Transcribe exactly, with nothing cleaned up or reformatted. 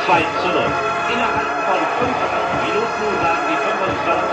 zwei zu null. Innerhalb von fünfeinhalb Minuten waren die fünfundzwanzig